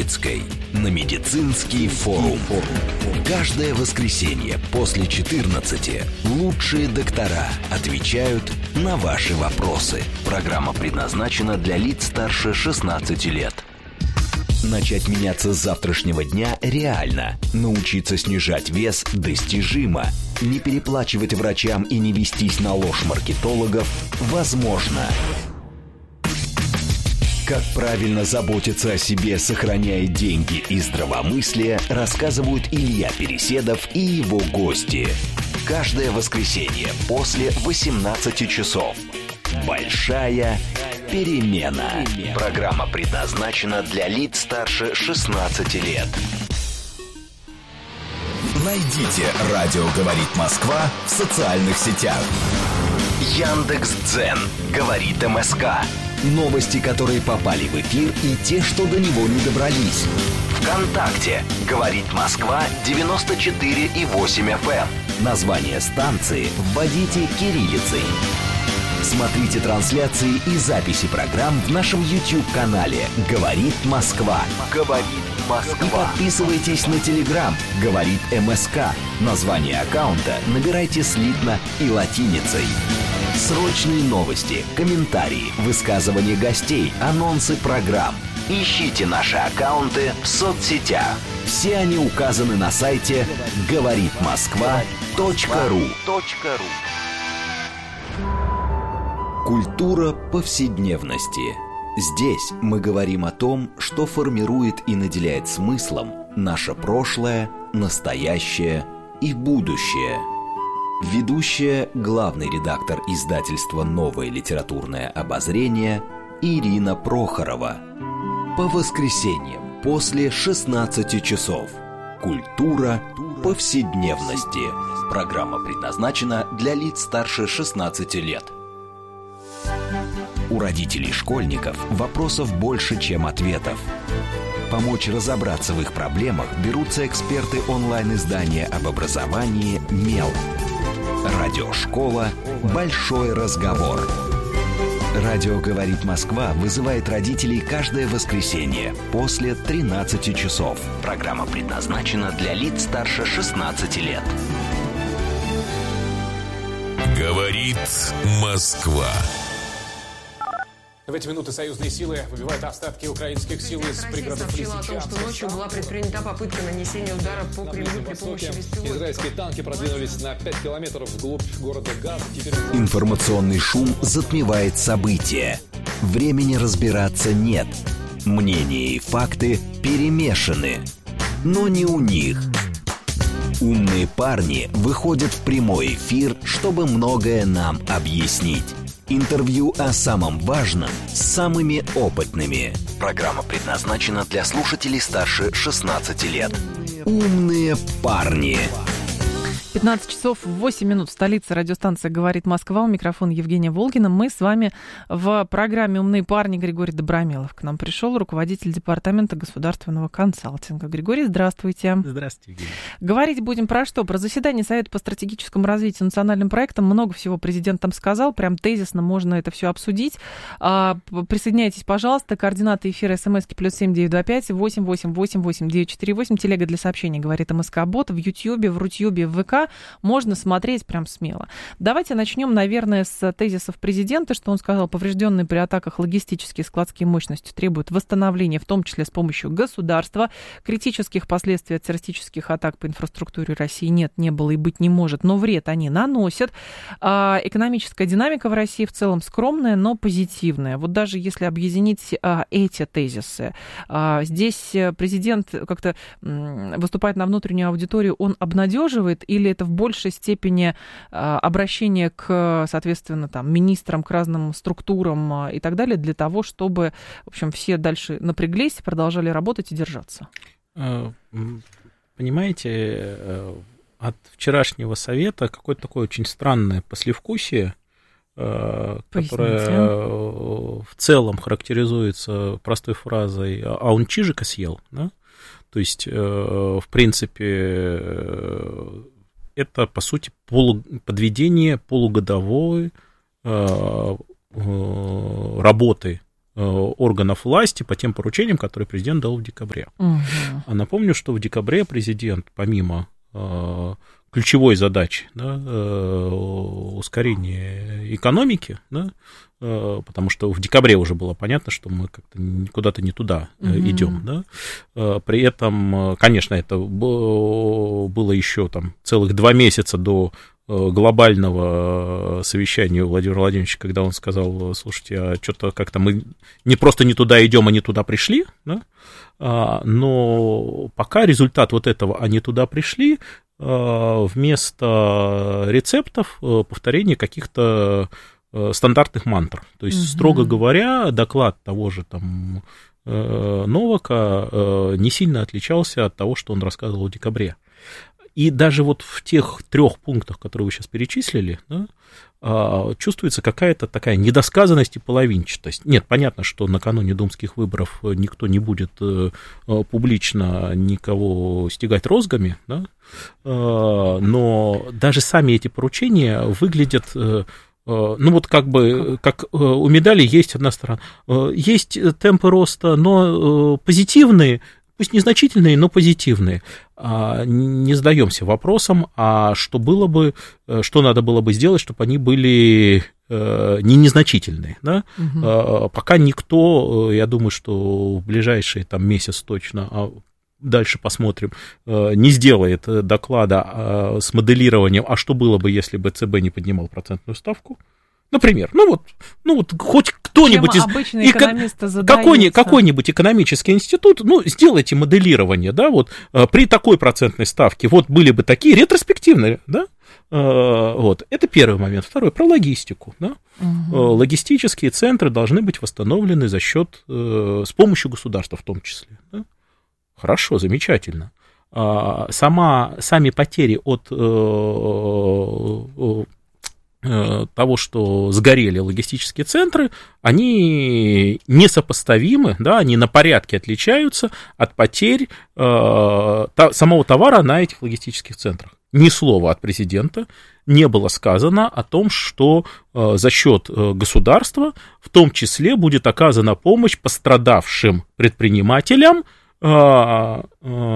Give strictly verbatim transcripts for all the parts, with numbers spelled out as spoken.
Новицкой на Медицинский форум. Каждое воскресенье после четырнадцати лучшие доктора отвечают на ваши вопросы. Программа предназначена для лиц старше шестнадцати лет. Начать меняться с завтрашнего дня реально. Научиться снижать вес достижимо. Не переплачивать врачам и не вестись на ложь маркетологов возможно. Как правильно заботиться о себе, сохраняя деньги и здравомыслие, рассказывают Илья Переседов и его гости. Каждое воскресенье после восемнадцати часов. Большая перемена. Программа предназначена для лиц старше шестнадцати лет. Найдите «Радио говорит Москва» в социальных сетях. Яндекс.Дзен говорит МСК. Новости, которые попали в эфир, и те, что до него не добрались. ВКонтакте говорит Москва девяносто четыре и восемь эф эм. Название станции вводите кириллицей. Смотрите трансляции и записи программ в нашем YouTube-канале «Говорит Москва». «Говорит Москва». И подписывайтесь на Telegram «Говорит МСК». Название аккаунта набирайте слитно и латиницей. Срочные новости, комментарии, высказывания гостей, анонсы программ. Ищите наши аккаунты в соцсетях. Все они указаны на сайте говорит москва точка ру. Культура повседневности. Здесь мы говорим о том, что формирует и наделяет смыслом наше прошлое, настоящее и будущее. Ведущая, главный редактор издательства «Новое литературное обозрение» Ирина Прохорова. По воскресеньям после шестнадцати часов. Культура повседневности. Программа предназначена для лиц старше шестнадцати лет. У родителей школьников вопросов больше, чем ответов. Помочь разобраться в их проблемах берутся эксперты онлайн-издания об образовании «Мел». Радиошкола «Большой разговор». Радио «Говорит Москва» вызывает родителей каждое воскресенье после тринадцати часов. Программа предназначена для лиц старше шестнадцати лет. «Говорит Москва». В эти минуты союзные силы выбивают остатки украинских сил из пригородов Лисичанска. Россия сообщила о том, что ночью была предпринята попытка нанесения удара по Кремлю при помощи беспилотников. Израильские танки продвинулись на пять километров вглубь города Газ. Теперь... Информационный шум затмевает события. Времени разбираться нет. Мнения и факты перемешаны. Но не у них. Умные парни выходят в прямой эфир, чтобы многое нам объяснить. Интервью о самом важном с самыми опытными. Программа предназначена для слушателей старше шестнадцати лет. Умные парни. пятнадцать часов восемь минут. Столица, радиостанция «Говорит Москва». У микрофона Евгения Волгина. Мы с вами в программе «Умные парни». Григорий Добромелов к нам пришел, руководитель департамента государственного консалтинга. Григорий, здравствуйте. Здравствуйте, Евгения. Говорить будем про что? Про заседание Совета по стратегическому развитию национальным проектам. Много всего президент там сказал. Прям тезисно можно это все обсудить. А, присоединяйтесь, пожалуйста. Координаты эфира смски плюс семь девять два пять восемь восемь восемь восемь девять четыре восемь. Телега для сообщений «Говорит МСК-бот». В Ютьюбе, в Рутьюбе, в ВК. Можно смотреть прям смело. Давайте начнем, наверное, с тезисов президента, что он сказал: поврежденные при атаках логистические складские мощности требуют восстановления, в том числе с помощью государства. Критических последствий от террористических атак по инфраструктуре России нет, не было и быть не может, но вред они наносят. А экономическая динамика в России в целом скромная, но позитивная. Вот даже если объединить а, эти тезисы, а, здесь президент как-то м, выступает на внутреннюю аудиторию, он обнадеживает или это в большей степени а, обращение к, соответственно, там, министрам, к разным структурам а, и так далее, для того, чтобы, в общем, все дальше напряглись, продолжали работать и держаться? Понимаете, от вчерашнего совета какое-то такое очень странное послевкусие, которое в целом характеризуется простой фразой «а он чижика съел», да? То есть, в принципе, это, по сути, полу, подведение полугодовой э, э, работы органов власти по тем поручениям, которые президент дал в декабре. Угу. А напомню, что в декабре президент, помимо ключевой задачи, да, ускорения экономики, да, потому что в декабре уже было понятно, что мы как-то куда-то не туда mm-hmm. идем. Да. При этом, конечно, это было еще там целых два месяца до глобального совещания у Владимира Владимировича, когда он сказал: слушайте, а что-то как-то мы не просто не туда идем, а не туда пришли, да? Но пока результат вот этого «а не туда пришли» вместо рецептов повторение каких-то стандартных мантр. То есть, mm-hmm. строго говоря, доклад того же там Новака не сильно отличался от того, что он рассказывал в декабре. И даже вот в тех трех пунктах, которые вы сейчас перечислили, да, чувствуется какая-то такая недосказанность и половинчатость. Нет, понятно, что накануне думских выборов никто не будет публично никого стягать розгами, да, но даже сами эти поручения выглядят... Ну, вот как бы, как у медали есть одна сторона. Есть темпы роста, но позитивные, пусть незначительные, но позитивные. Не задаемся вопросом, а что было бы, что надо было бы сделать, чтобы они были не незначительные. Да? Угу. Пока никто, я думаю, что в ближайшие там, месяц точно, а дальше посмотрим, не сделает доклада с моделированием, а что было бы, если бы ЦБ не поднимал процентную ставку. Например, ну вот, ну вот хоть кто-нибудь из эко... какой, какой-нибудь экономический институт, ну, сделайте моделирование, да, вот при такой процентной ставке, вот были бы такие ретроспективные, да, вот, это первый момент. Второй, про логистику, да, угу. Логистические центры должны быть восстановлены за счет, с помощью государства в том числе, да? Хорошо, замечательно. Сама, сами потери от того, что сгорели логистические центры, они несопоставимы, да, они на порядке отличаются от потерь э, та, самого товара на этих логистических центрах. Ни слова от президента не было сказано о том, что э, за счет государства в том числе будет оказана помощь пострадавшим предпринимателям от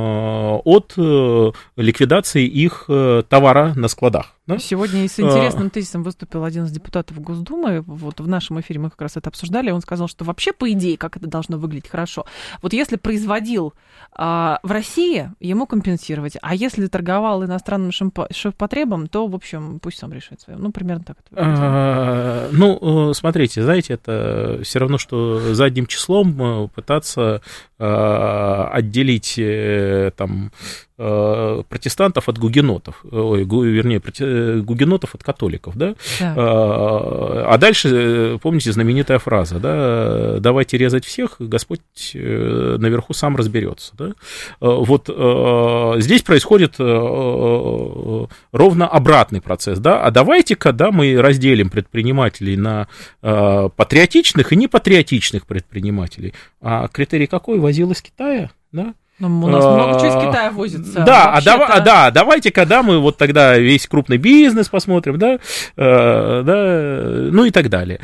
ликвидации их товара на складах. Да? Сегодня с интересным тезисом выступил один из депутатов Госдумы. Вот в нашем эфире мы как раз это обсуждали. Он сказал, что вообще, по идее, как это должно выглядеть хорошо. Вот если производил а, в России, ему компенсировать. А если торговал иностранным шефпотребом, то, в общем, пусть сам решает свое. Ну, примерно так это выглядит. А, ну, смотрите, знаете, это все равно, что задним числом пытаться а, отделить там протестантов от гугенотов, ой, гу, вернее, гугенотов от католиков, да? Да. А дальше, помните, знаменитая фраза, да, давайте резать всех, Господь наверху сам разберется, да? Вот здесь происходит ровно обратный процесс, да, а давайте-ка, да, мы разделим предпринимателей на патриотичных и непатриотичных предпринимателей, а критерий какой? Возил из Китая, да? Но у нас много чего из Китая возится. Да, а дава, да, давайте-ка, да, мы вот тогда весь крупный бизнес посмотрим, да, э, да, ну и так далее.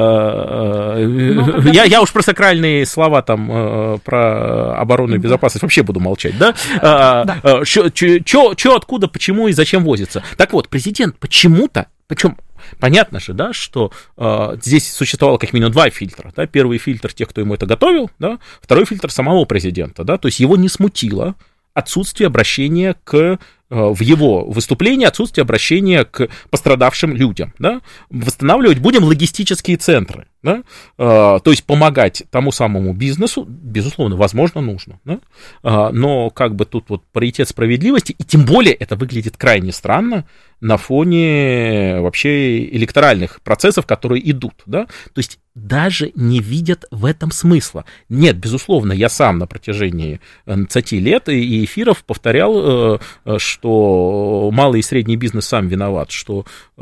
Ну, я, я уж про сакральные слова там, э, про оборону и безопасность вообще буду молчать, да? да. Что, откуда, почему и зачем возится. Так вот, президент почему-то, причем понятно же, да, что э, здесь существовало как минимум два фильтра. Да? Первый фильтр тех, кто ему это готовил, да? Второй фильтр самого президента. Да? То есть его не смутило отсутствие обращения к, в его выступлении, отсутствие обращения к пострадавшим людям. Да? Восстанавливать будем логистические центры. Да? То есть помогать тому самому бизнесу, безусловно, возможно, нужно. Да? Но как бы тут вот паритет справедливости, и тем более это выглядит крайне странно на фоне вообще электоральных процессов, которые идут. Да? То есть даже не видят в этом смысла. Нет, безусловно, я сам на протяжении двадцати лет и эфиров повторял, что малый и средний бизнес сам виноват, что, э,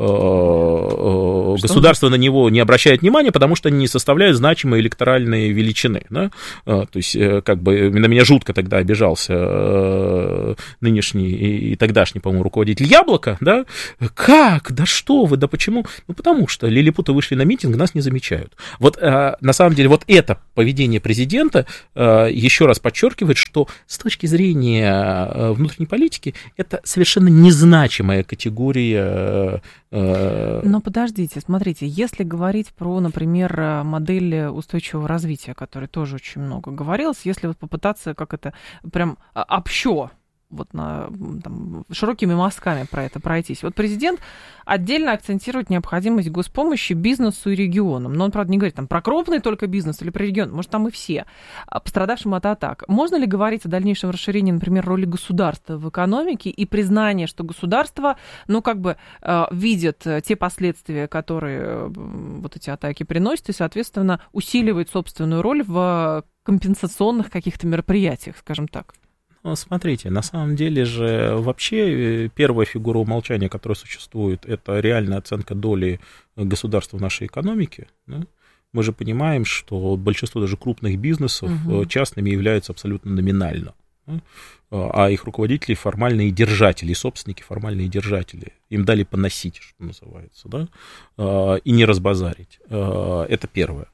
э, государство на него не обращает внимания, потому что они не составляют значимой электоральной величины. Да? То есть, как бы, на меня жутко тогда обижался э, нынешний и, и тогдашний, по-моему, руководитель Яблока, да? Как? Да что вы? Да почему? Ну, потому что лилипуты вышли на митинг, нас не замечают. Вот, э, на самом деле, вот это поведение президента э, еще раз подчеркивает, что с точки зрения э, внутренней политики это совершенно незначимая категория. Э, Но подождите, смотрите, если говорить про, например, модель устойчивого развития, о которой тоже очень много говорилось, если вот попытаться как это прям общо, вот на, там, широкими мазками про это пройтись. Вот президент отдельно акцентирует необходимость госпомощи бизнесу и регионам. Но он, правда, не говорит там про крупный только бизнес или про регион. Может, там и все пострадавшим от атак. Можно ли говорить о дальнейшем расширении, например, роли государства в экономике и признание, что государство, ну, как бы видит те последствия, которые вот эти атаки приносят, и, соответственно, усиливает собственную роль в компенсационных каких-то мероприятиях, скажем так? Смотрите, на самом деле же вообще первая фигура умолчания, которая существует, это реальная оценка доли государства в нашей экономике. Да? Мы же понимаем, что большинство даже крупных бизнесов угу. частными являются абсолютно номинально, да? А их руководители формальные держатели, собственники формальные держатели. Им дали поносить, что называется, да? И не разбазарить. Это первое.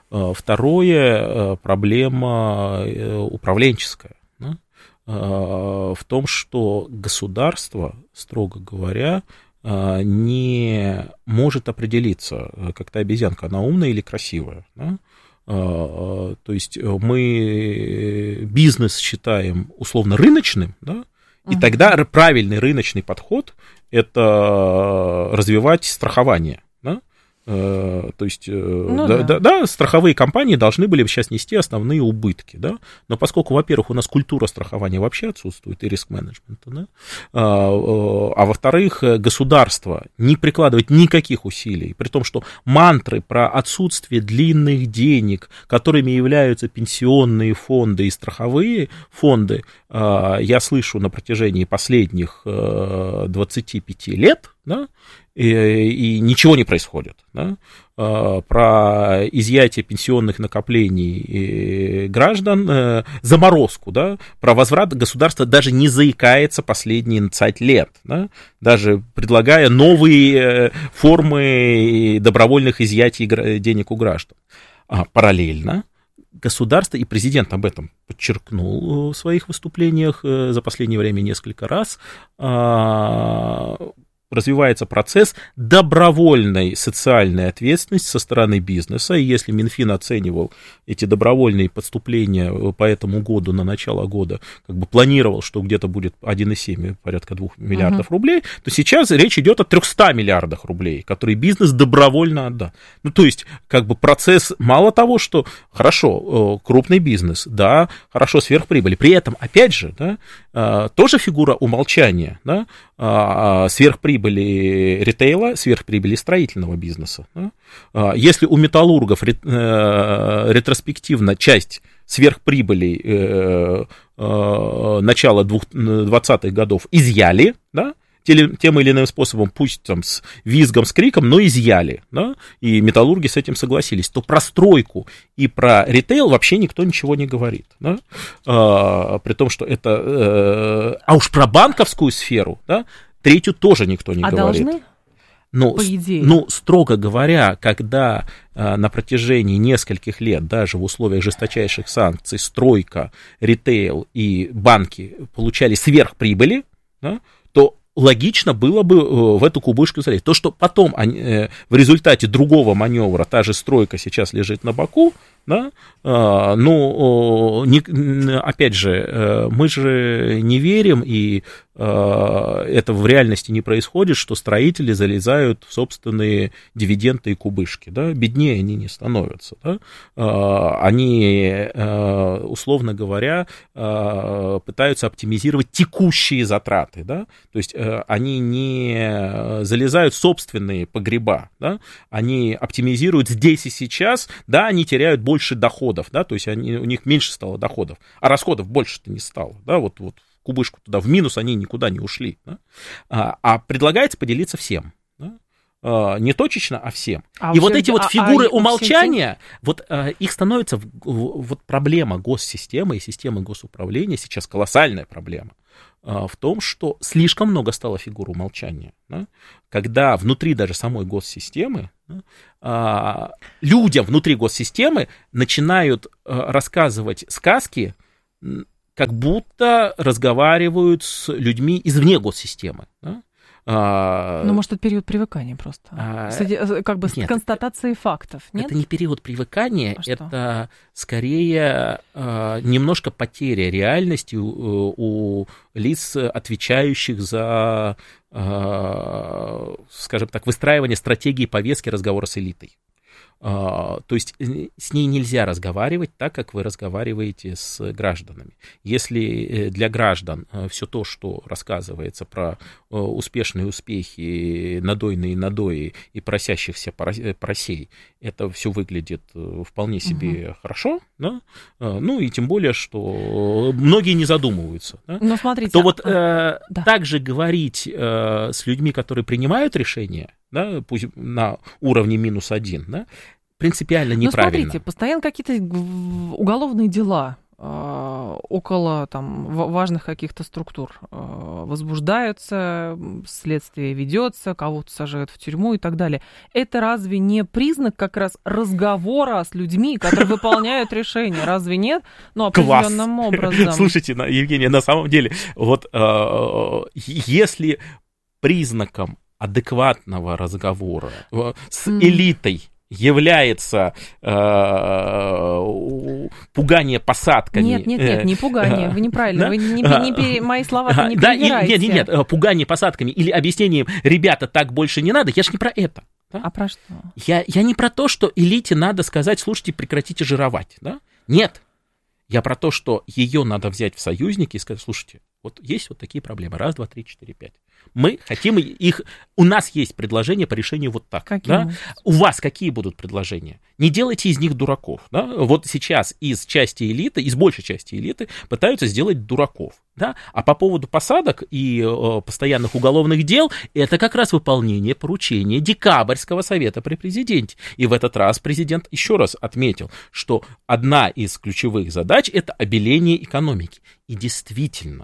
Второе, проблема управленческая. Да? В том, что государство, строго говоря, не может определиться, как та обезьянка, она умная или красивая. Да? То есть мы бизнес считаем условно рыночным, да? И uh-huh. тогда правильный рыночный подход – это развивать страхование. Да? То есть, ну, да, да. Да, страховые компании должны были бы сейчас нести основные убытки, да, но поскольку, во-первых, у нас культура страхования вообще отсутствует и риск-менеджмента, да, а, а во-вторых, государство не прикладывает никаких усилий, при том, что мантры про отсутствие длинных денег, которыми являются пенсионные фонды и страховые фонды, я слышу на протяжении последних двадцати пяти лет, да, и, и ничего не происходит. Да? Про изъятие пенсионных накоплений граждан, заморозку, да? Про возврат государство даже не заикается последние двадцать лет, да? Даже предлагая новые формы добровольных изъятий денег у граждан. А параллельно государство, и президент об этом подчеркнул в своих выступлениях за последнее время несколько раз, развивается процесс добровольной социальной ответственности со стороны бизнеса, и если Минфин оценивал эти добровольные поступления по этому году, на начало года, как бы планировал, что где-то будет один и семь, порядка двух миллиардов uh-huh. рублей, то сейчас речь идет о трехстах миллиардах рублей, которые бизнес добровольно отдаст. Ну, то есть, как бы процесс, мало того, что хорошо, крупный бизнес, да, хорошо, сверхприбыль, при этом, опять же, да, тоже фигура умолчания, да, сверхприбыли ритейла, сверхприбыли строительного бизнеса. Да? Если у металлургов ретроспективно часть сверхприбылей начала двадцатых годов изъяли, да, тем или иным способом, пусть там с визгом, с криком, но изъяли, да, и металлурги с этим согласились, то про стройку и про ритейл вообще никто ничего не говорит, да, а, при том, что это, а уж про банковскую сферу, да, третью тоже никто не а говорит. Должны? Ну, по идее. Ну, строго говоря, когда а, на протяжении нескольких лет, даже в условиях жесточайших санкций, стройка, ритейл и банки получали сверхприбыли, да, то логично было бы в эту кубышку залезть. То, что потом они, в результате другого маневра та же стройка сейчас лежит на боку, да, ну, не, опять же, мы же не верим, и это в реальности не происходит, что строители залезают в собственные дивиденды и кубышки, да, беднее они не становятся, да, они, условно говоря, пытаются оптимизировать текущие затраты, да, то есть они не залезают в собственные погреба, да, они оптимизируют здесь и сейчас, да, они теряют больше доходов, да, то есть они, у них меньше стало доходов, а расходов больше-то не стало, да, вот, вот кубышку туда в минус, они никуда не ушли. Да? А, а предлагается поделиться всем. Да? А, не точечно, а всем. А и вот эти вот фигуры а, а умолчания, вот а, их становится, вот проблема госсистемы и системы госуправления сейчас колоссальная проблема а, в том, что слишком много стало фигур умолчания. Да? Когда внутри даже самой госсистемы да, а, людям внутри госсистемы начинают а, рассказывать сказки, как будто разговаривают с людьми извне госсистемы. Да? А, ну, может, это период привыкания просто. А, с, как бы с нет, констатацией фактов. Нет? Это не период привыкания, а это скорее а, немножко потеря реальности у, у лиц, отвечающих за, а, скажем так, выстраивание стратегии повестки разговора с элитой. Uh, то есть с ней нельзя разговаривать так, как вы разговариваете с гражданами. Если для граждан все то, что рассказывается про успешные успехи, надойные надои и просящихся просей, это все выглядит вполне себе угу. хорошо, да? Ну и тем более, что многие не задумываются. Да? Но смотрите, то вот э, да. также говорить э, с людьми, которые принимают решения, да, пусть на уровне минус один, да, принципиально неправильно. Ну, смотрите, постоянно какие-то уголовные дела э, около там, важных каких-то структур э, возбуждаются, следствие ведется, кого-то сажают в тюрьму и так далее. Это разве не признак как раз разговора с людьми, которые выполняют решения? Разве нет? Ну, определенным Класс. образом. Слушайте, Евгения, на самом деле, вот э, если признаком адекватного разговора с mm. элитой является э, пугание посадками. Нет, нет, нет, не пугание, вы неправильно, да? вы не, не пере, мои слова не да, перебирайте. Нет, нет, нет, пугание посадками или объяснением, ребята, так больше не надо, я же не про это. Да? А про что? Я, я не про то, что элите надо сказать, слушайте, прекратите жировать, да? Нет. Я про то, что ее надо взять в союзники и сказать, слушайте, вот есть вот такие проблемы, раз, два, три, четыре, пять. Мы хотим их, у нас есть предложения по решению вот так. Да? У вас какие будут предложения? Не делайте из них дураков. Да? Вот сейчас из части элиты, из большей части элиты пытаются сделать дураков. Да? А по поводу посадок и э, постоянных уголовных дел, это как раз выполнение поручения Декабрьского совета при президенте. И в этот раз президент еще раз отметил, что одна из ключевых задач – это обеление экономики. И действительно,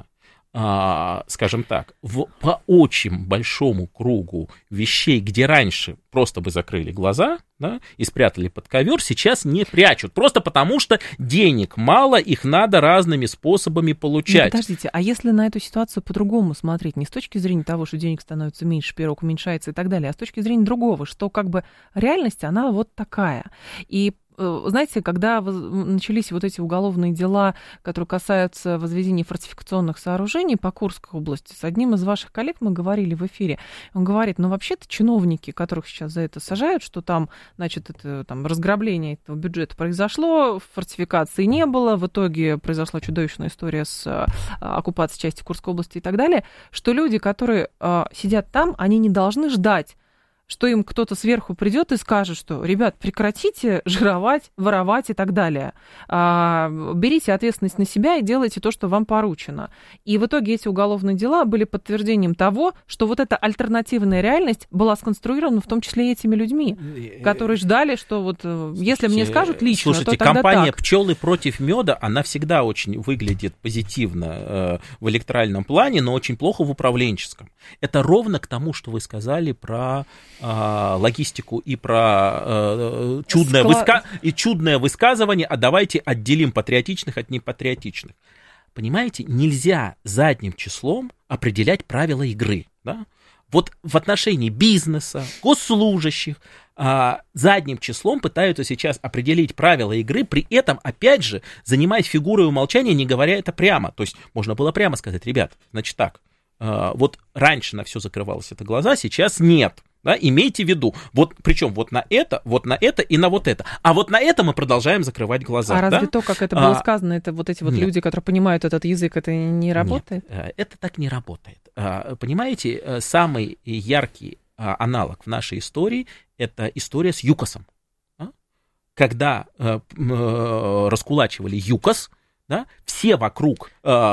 скажем так, в, по очень большому кругу вещей, где раньше просто бы закрыли глаза, да, и спрятали под ковер, сейчас не прячут. Просто потому, что денег мало, их надо разными способами получать. Нет, подождите, а если на эту ситуацию по-другому смотреть, не с точки зрения того, что денег становится меньше, пирог уменьшается и так далее, а с точки зрения другого, что как бы реальность, она вот такая. И знаете, когда начались вот эти уголовные дела, которые касаются возведения фортификационных сооружений по Курской области, с одним из ваших коллег мы говорили в эфире. Он говорит, ну вообще-то чиновники, которых сейчас за это сажают, что там, значит, это там разграбление этого бюджета произошло, фортификации не было, в итоге произошла чудовищная история с а, оккупацией части Курской области и так далее, что люди, которые а, сидят там, они не должны ждать, что им кто-то сверху придет и скажет, что, ребят, прекратите жировать, воровать и так далее. А, берите ответственность на себя и делайте то, что вам поручено. И в итоге эти уголовные дела были подтверждением того, что вот эта альтернативная реальность была сконструирована в том числе и этими людьми, которые ждали, что вот если мне скажут лично, Слушайте, то тогда компания так. «Пчелы против меда», она всегда очень выглядит позитивно э, в электоральном плане, но очень плохо в управленческом. Это ровно к тому, что вы сказали про логистику и про э, чудное, Скла... выска... и чудное высказывание, а давайте отделим патриотичных от непатриотичных. Понимаете, нельзя задним числом определять правила игры. Да? Вот в отношении бизнеса, госслужащих, э, задним числом пытаются сейчас определить правила игры, при этом, опять же, занимаясь фигурой умолчания, не говоря это прямо. То есть можно было прямо сказать, ребят, значит так, э, вот раньше на все закрывалось это глаза, сейчас нет. Да, имейте в виду, вот, причем вот на это, вот на это и на вот это. А вот на это мы продолжаем закрывать глаза. А да? разве то, как это было сказано, это вот эти вот Нет. люди, которые понимают этот язык, это не работает? Нет, это так не работает. Понимаете, самый яркий аналог в нашей истории – это история с ЮКОСом. Когда раскулачивали ЮКОС, да, все вокруг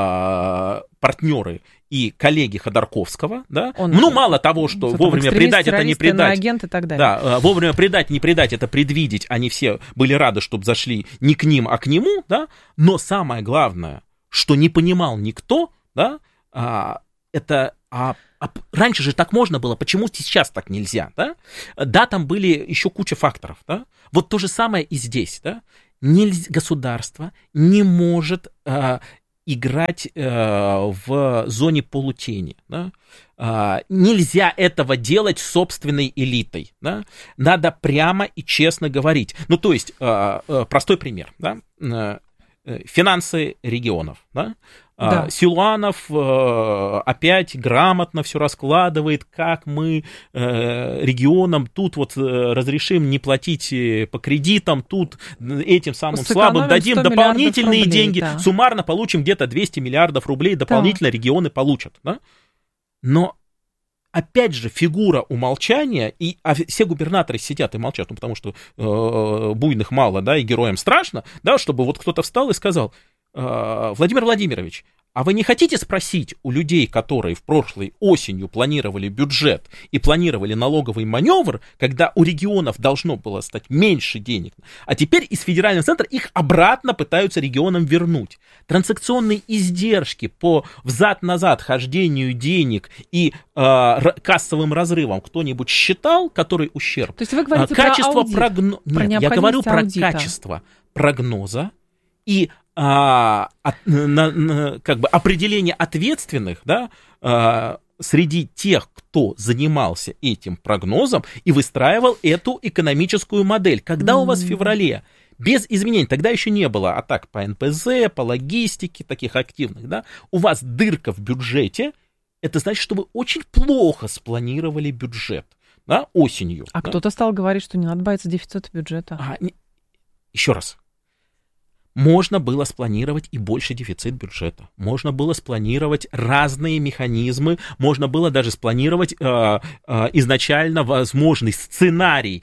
э, партнеры и коллеги Ходорковского, да, Он, ну, мало того, что вовремя предать, это не предать, агент и так далее. Да, вовремя предать, не предать, это предвидеть, они все были рады, чтобы зашли не к ним, а к нему, да, но самое главное, что не понимал никто, да, а, это, а, а раньше же так можно было, почему сейчас так нельзя, да, да, там были еще куча факторов, да, вот то же самое и здесь, да, нельзя, государство не может а, играть э, в зоне полутени. Да? Э, нельзя этого делать собственной элитой. Да? Надо прямо и честно говорить. Ну, то есть, э, э, простой пример. Да? Э, финансы регионов. Да? Да. Силуанов э, опять грамотно все раскладывает, как мы э, регионам тут вот э, разрешим не платить по кредитам, тут этим самым слабым дадим дополнительные рублей, деньги, да. Суммарно получим где-то двести миллиардов рублей, дополнительно да. регионы получат. Да? Но опять же, фигура умолчания, и а все губернаторы сидят и молчат, ну, потому что э, буйных мало, да, и героям страшно, да, чтобы вот кто-то встал и сказал: Владимир Владимирович, а вы не хотите спросить у людей, которые в прошлой осенью планировали бюджет и планировали налоговый маневр, когда у регионов должно было стать меньше денег, а теперь из федерального центра их обратно пытаются регионам вернуть. Транзакционные издержки по взад-назад хождению денег и э, кассовым разрывам кто-нибудь считал, который ущерб? То есть вы говорите качество про аудит? Прогно... Про Нет, я говорю про аудита. качество прогноза и а, от, на, на, как бы определение ответственных, да, а, среди тех, кто занимался этим прогнозом и выстраивал эту экономическую модель. Когда mm-hmm. у вас в феврале без изменений, тогда еще не было атак по эн пэ зэ, по логистике, таких активных, да, у вас дырка в бюджете, это значит, что вы очень плохо спланировали бюджет, да, осенью. А да? кто-то стал говорить, что не надо бояться дефицита бюджета. А, не... Еще раз. Можно было спланировать и больше дефицит бюджета. Можно было спланировать разные механизмы. Можно было даже спланировать э, э, изначально возможный сценарий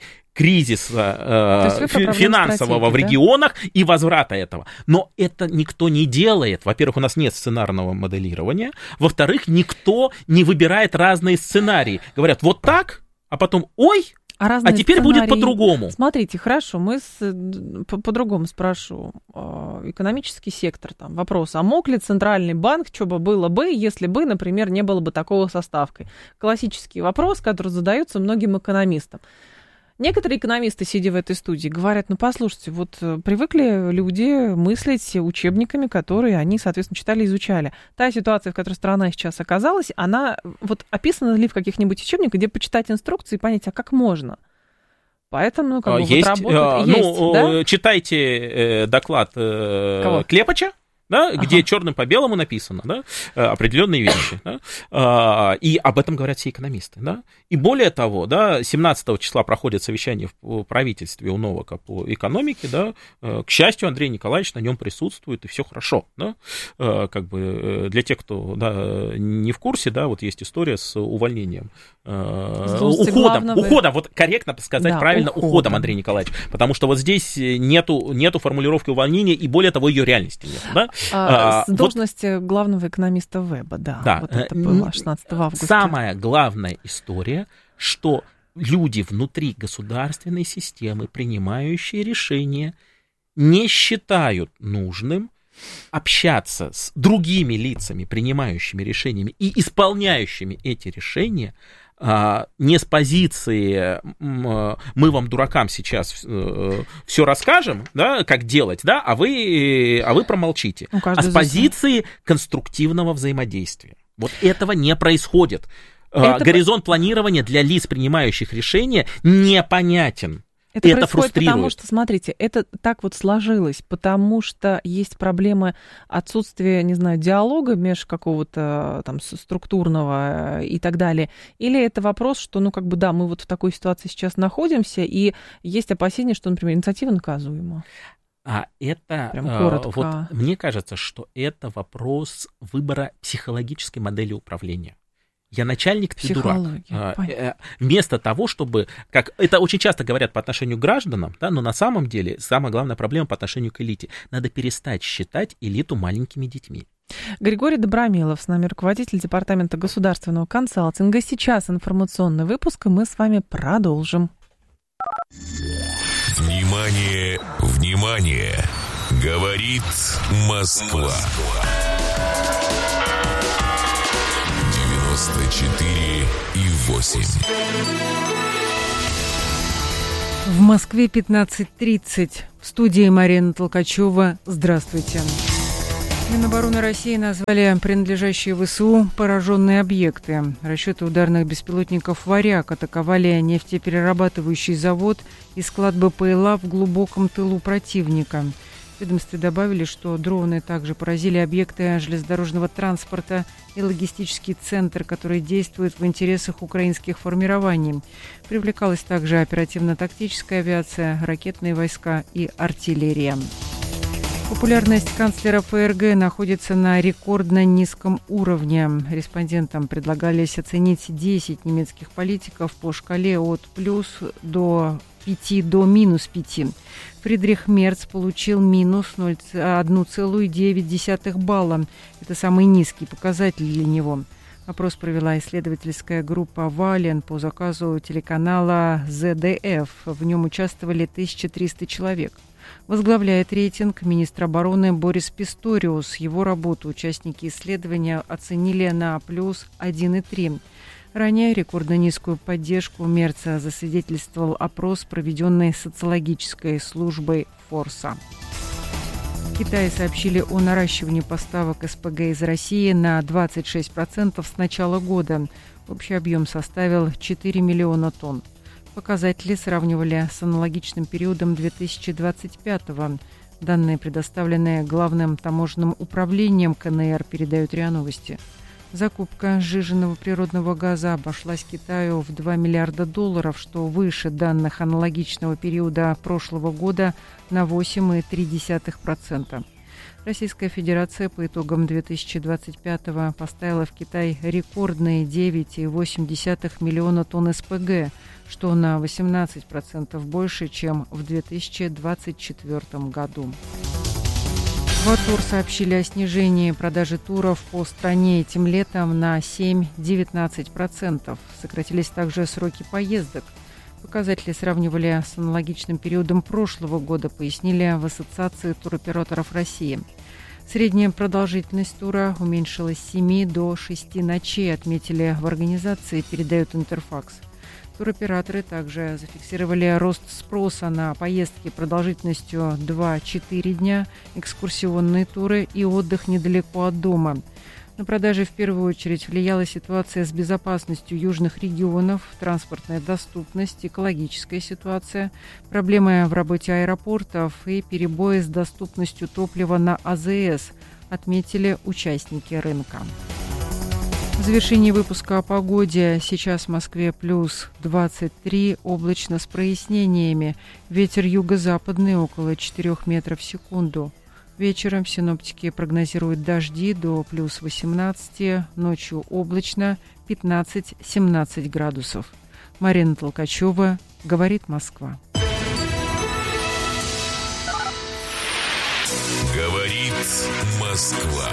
кризиса э, фи- финансового в регионах, да? И возврата этого. Но это никто не делает. Во-первых, у нас нет сценарного моделирования. Во-вторых, никто не выбирает разные сценарии. Говорят, вот так, а потом, ой, А, а теперь сценарии. Будет по-другому. Смотрите, хорошо, мы с, по- по-другому спрошу. Экономический сектор, там, вопрос, а мог ли Центральный банк, что бы было бы, если бы, например, не было бы такого со ставкой? Классический вопрос, который задается многим экономистам. Некоторые экономисты, сидя в этой студии, говорят, ну, послушайте, вот привыкли люди мыслить учебниками, которые они, соответственно, читали и изучали. Та ситуация, в которой страна сейчас оказалась, она вот описана ли в каких-нибудь учебниках, где почитать инструкции и понять, а как можно? Поэтому, ну, как бы, есть, вот работает, ну, есть, да? Читайте э, доклад э, Кого? Клепача, да, ага. где черным по белому написано, да, определенные вещи, да, и об этом говорят все экономисты, да, и более того, да, семнадцатого числа проходит совещание в правительстве у Новака по экономике, да, к счастью, Андрей Николаевич на нем присутствует, и все хорошо, да, как бы для тех, кто, да, не в курсе, да, вот есть история с увольнением, уходом, главного... уходом, вот корректно сказать, да, правильно, уходом. уходом Андрея Николаевича, потому что вот здесь нету, нету формулировки увольнения, и более того, ее реальности нет, да. А, с должности вот, главного экономиста Веба, да, да, вот это было шестнадцатого августа. Самая главная история, что люди внутри государственной системы, принимающие решения, не считают нужным общаться с другими лицами, принимающими решениями и исполняющими эти решения, не с позиции мы вам, дуракам, сейчас все расскажем, да, как делать, да, а вы, а вы промолчите, ну, а с позиции конструктивного взаимодействия. Вот этого не происходит. Это... Горизонт планирования для лиц, принимающих решения, непонятен. Это, это происходит потому, что, смотрите, это так вот сложилось, потому что есть проблема отсутствия, не знаю, диалога между какого-то там структурного и так далее, или это вопрос, что, ну, как бы, да, мы вот в такой ситуации сейчас находимся, и есть опасения, что, например, инициатива наказуема. А это, Прям коротко. Вот, мне кажется, что это вопрос выбора психологической модели управления. Я начальник, ты Психология, дурак. понятно. Вместо того, чтобы, как это очень часто говорят по отношению к гражданам, да, но на самом деле самая главная проблема по отношению к элите. Надо перестать считать элиту маленькими детьми. Григорий Добромилов с нами, руководитель департамента государственного консалтинга. Сейчас информационный выпуск, и мы с вами продолжим. Внимание, внимание! Говорит Москва. девяносто четыре и восемь. В Москве пятнадцать тридцать. В студии Марина Толкачева. Здравствуйте. Минобороны России назвали принадлежащие ВСУ пораженные объекты. Расчеты ударных беспилотников «Варяг» атаковали нефтеперерабатывающий завод и склад БПЛА в глубоком тылу противника. В ведомстве добавили, что дроны также поразили объекты железнодорожного транспорта и логистический центр, который действует в интересах украинских формирований. Привлекалась также оперативно-тактическая авиация, ракетные войска и артиллерия. Популярность канцлера ФРГ находится на рекордно низком уровне. Респондентам предлагались оценить десять немецких политиков по шкале от плюс до пяти до минус пяти. Фридрих Мерц получил минус один целых девять десятых балла. Это самый низкий показатель для него. Опрос провела исследовательская группа «Вален» по заказу телеканала зэ дэ эф. В нем участвовали тысяча триста человек. Возглавляет рейтинг министр обороны Борис Писториус. Его работу участники исследования оценили на плюс один и три. Ранее рекордно низкую поддержку Мерца засвидетельствовал опрос, проведенный социологической службой Форса. В Китае сообщили о наращивании поставок эс пэ гэ из России на двадцать шесть процентов с начала года. Общий объем составил четыре миллиона тонн. Показатели сравнивали с аналогичным периодом две тысячи двадцать пятого. Данные, предоставленные Главным таможенным управлением ка эн эр, передают РИА Новости. Закупка сжиженного природного газа обошлась Китаю в два миллиарда долларов, что выше данных аналогичного периода прошлого года на восемь целых три десятых процента. Российская Федерация по итогам две тысячи двадцать пятого поставила в Китай рекордные девять целых восемь десятых миллиона тонн эс пэ гэ, что на восемнадцать процентов больше, чем в две тысячи двадцать четвёртом году. В АТУР сообщили о снижении продажи туров по стране этим летом на семь-девятнадцать процентов. Сократились также сроки поездок. Показатели сравнивали с аналогичным периодом прошлого года, пояснили в Ассоциации туроператоров России. Средняя продолжительность тура уменьшилась с семи до шести ночей, отметили в организации, передает Интерфакс. Туроператоры также зафиксировали рост спроса на поездки продолжительностью два-четыре дня, экскурсионные туры и отдых недалеко от дома. На продажи в первую очередь влияла ситуация с безопасностью южных регионов, транспортная доступность, экологическая ситуация, проблемы в работе аэропортов и перебои с доступностью топлива на а зэ эс, отметили участники рынка. В завершении выпуска о погоде. Сейчас в Москве плюс двадцать три, облачно с прояснениями. Ветер юго-западный около четырёх метров в секунду. Вечером синоптики прогнозируют дожди до плюс восемнадцати, ночью облачно пятнадцать-семнадцать градусов. Марина Толкачева, говорит Москва. Говорит Москва.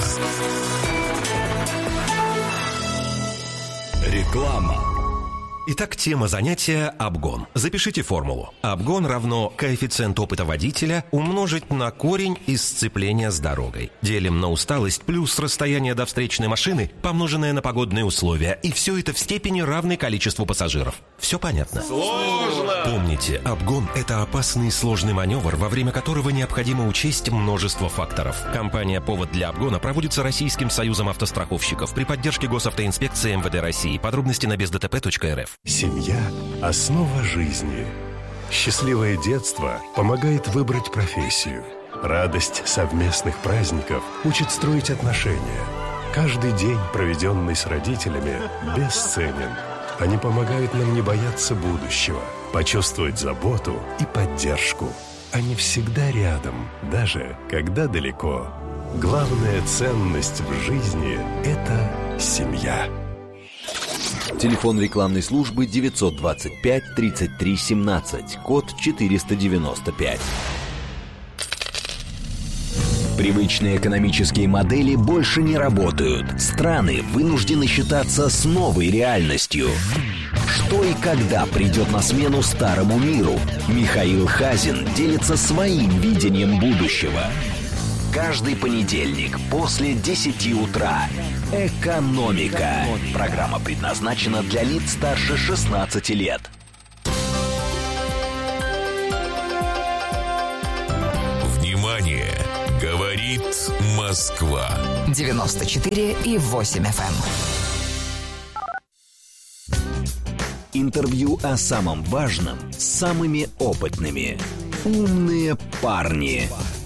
Реклама. Итак, тема занятия – обгон. Запишите формулу. Обгон равно коэффициент опыта водителя умножить на корень из сцепления с дорогой. Делим на усталость плюс расстояние до встречной машины, помноженное на погодные условия. И все это в степени равной количеству пассажиров. Все понятно? Сложно! Помните, обгон – это опасный и сложный маневр, во время которого необходимо учесть множество факторов. Компания «Повод для обгона» проводится Российским союзом автостраховщиков при поддержке Госавтоинспекции эм вэ дэ России. Подробности на без дэ тэ пэ точка эр эф. Семья – основа жизни. Счастливое детство помогает выбрать профессию. Радость совместных праздников учит строить отношения. Каждый день, проведенный с родителями, бесценен. Они помогают нам не бояться будущего, почувствовать заботу и поддержку. Они всегда рядом, даже когда далеко. Главная ценность в жизни – это семья. Телефон рекламной службы девятьсот двадцать пять тридцать три семнадцать, код четыреста девяносто пять. Привычные экономические модели больше не работают. Страны вынуждены считаться с новой реальностью. Что и когда придет на смену старому миру? Михаил Хазин делится своим видением будущего. Каждый понедельник после десяти утра. «Экономика». Программа предназначена для лиц старше шестнадцати лет. Внимание! Говорит Москва. девяносто четыре и восемь эф эм. Интервью о самом важном с самыми опытными. «Умные парни».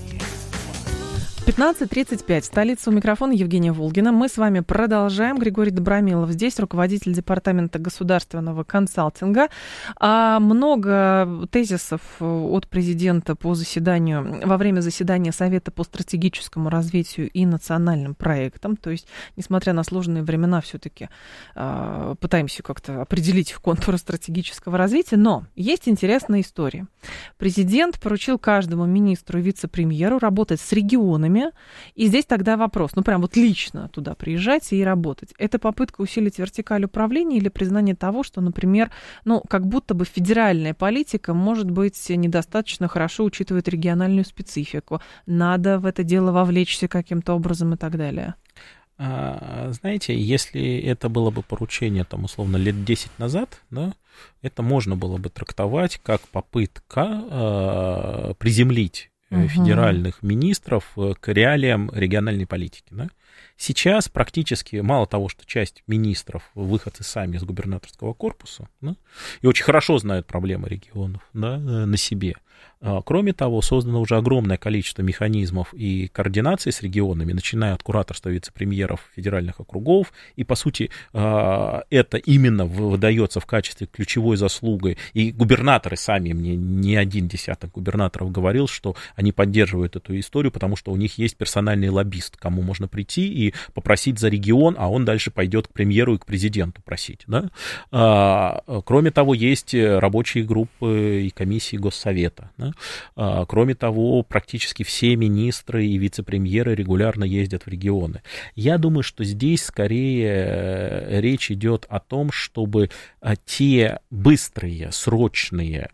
пятнадцать тридцать пять. Столица, у микрофона Евгения Волгина. Мы с вами продолжаем. Григорий Добромилов здесь, руководитель департамента государственного консалтинга. А много тезисов от президента по заседанию, во время заседания Совета по стратегическому развитию и национальным проектам. То есть, несмотря на сложные времена, все-таки э, пытаемся как-то определить контуры стратегического развития. Но есть интересная история. Президент поручил каждому министру и вице-премьеру работать с регионами. И здесь тогда вопрос, ну прям вот лично туда приезжать и работать. Это попытка усилить вертикаль управления или признание того, что, например, ну как будто бы федеральная политика, может быть, недостаточно хорошо учитывает региональную специфику. Надо в это дело вовлечься каким-то образом и так далее. Знаете, если это было бы поручение, там, условно, лет десять назад, да, это можно было бы трактовать как попытка э, приземлить федеральных uh-huh. министров к реалиям региональной политики. Да? Сейчас практически, мало того, что часть министров выходцы сами из губернаторского корпуса, да, и очень хорошо знают проблемы регионов, да, на себе. Кроме того, создано уже огромное количество механизмов и координации с регионами, начиная от кураторства вице-премьеров федеральных округов, и, по сути, это именно выдается в качестве ключевой заслугой, и губернаторы сами, мне не один десяток губернаторов говорил, что они поддерживают эту историю, потому что у них есть персональный лоббист, к кому можно прийти и попросить за регион, а он дальше пойдет к премьеру и к президенту просить. Да? Кроме того, есть рабочие группы и комиссии Госсовета. Да? Кроме того, практически все министры и вице-премьеры регулярно ездят в регионы. Я думаю, что здесь скорее речь идет о том, чтобы те быстрые, срочные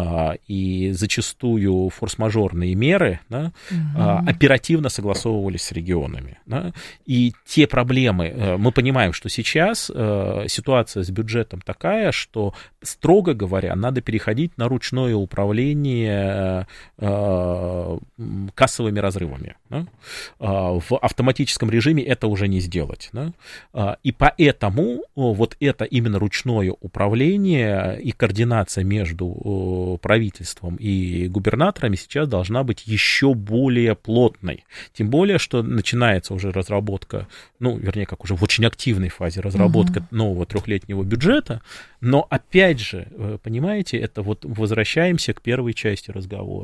и зачастую форс-мажорные меры, да, угу. оперативно согласовывались с регионами. Да, и те проблемы, мы понимаем, что сейчас ситуация с бюджетом такая, что, строго говоря, надо переходить на ручное управление кассовыми разрывами. Да. В автоматическом режиме это уже не сделать. Да. И поэтому вот это именно ручное управление и координация между правительством и губернаторами сейчас должна быть еще более плотной. Тем более, что начинается уже разработка, ну, вернее, как уже в очень активной фазе разработка uh-huh. нового трехлетнего бюджета. Но, опять же, понимаете, это вот возвращаемся к первой части разговора.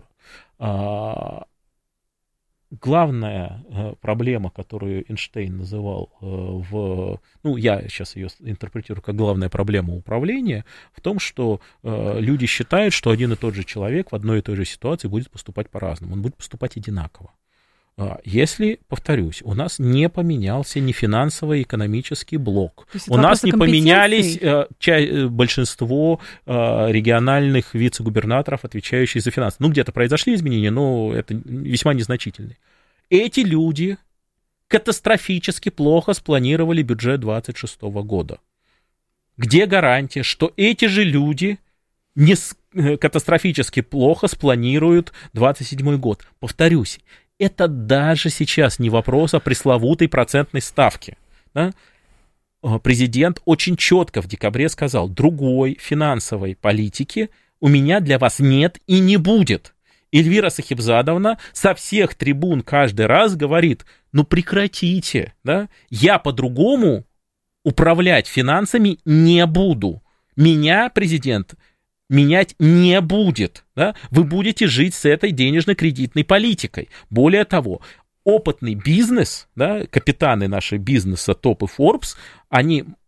Главная проблема, которую Эйнштейн называл в... Ну, я сейчас ее интерпретирую как главная проблема управления, в том, что люди считают, что один и тот же человек в одной и той же ситуации будет поступать по-разному. Он будет поступать одинаково. Если, повторюсь, у нас не поменялся ни финансовый, экономический блок, у нас не поменялись ча- большинство региональных вице-губернаторов, отвечающих за финансы. Ну, где-то произошли изменения, но это весьма незначительные. Эти люди катастрофически плохо спланировали бюджет двадцать шестого года. Где гарантия, что эти же люди не с... катастрофически плохо спланируют двадцать седьмой год? Повторюсь, это даже сейчас не вопрос о пресловутой процентной ставке. Да? Президент очень четко в декабре сказал, другой финансовой политики у меня для вас нет и не будет. Эльвира Сахибзадовна со всех трибун каждый раз говорит, ну прекратите, да? Я по-другому управлять финансами не буду. Меня президент менять не будет. Да? Вы будете жить с этой денежно-кредитной политикой. Более того, опытный бизнес, да, капитаны нашего бизнеса, топ и Forbes, они